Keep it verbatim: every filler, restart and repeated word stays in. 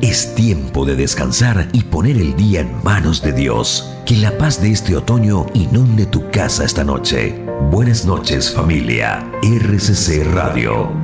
Es tiempo de descansar y poner el día en manos de Dios. Que la paz de este otoño inunde tu casa esta noche. Buenas noches, familia. R C C Radio.